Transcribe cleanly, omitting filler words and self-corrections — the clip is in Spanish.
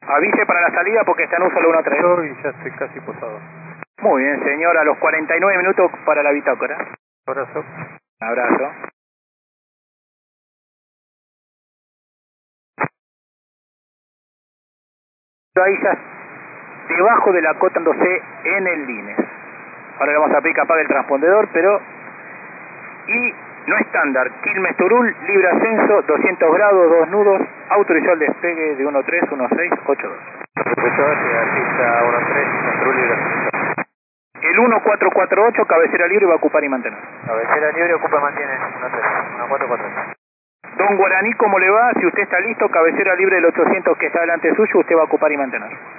Avise para la salida porque está en uso el 13. Y ya estoy casi posado. Muy bien, señor, a los 49 minutos para la bitácora. Abrazo. Abrazo. Ahí ya debajo de la cota en el Lines. Ahora le vamos a pedir que apague el transpondedor, pero... Y no estándar, Quilmes Turul, libre ascenso, 200 grados, 2 nudos, autorizó el despegue de 131682. Profesor, artista 13, Turul libre ascenso. El 1448, cabecera libre, va a ocupar y mantener. Cabecera libre, ocupa y mantiene 1448. Don Guaraní, ¿cómo le va? Si usted está listo, cabecera libre del 800 que está delante suyo, usted va a ocupar y mantener.